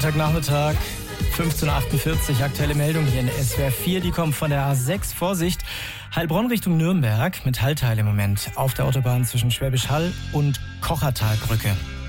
Nachmittag, 15.48 Uhr, aktuelle Meldung hier in der SWR 4, die kommt von der A6. Vorsicht, Heilbronn Richtung Nürnberg mit Hallteil im Moment auf der Autobahn zwischen Schwäbisch Hall und Kochertalbrücke.